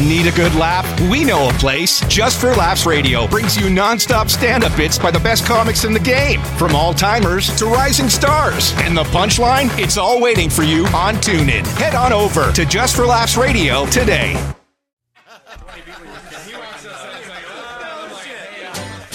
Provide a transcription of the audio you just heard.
Need a good laugh? We know a place. Just for Laughs Radio brings you nonstop stand-up bits by the best comics in the game, from all-timers to rising stars. And the punchline? It's all waiting for you on TuneIn. Head on over to Just for Laughs Radio today.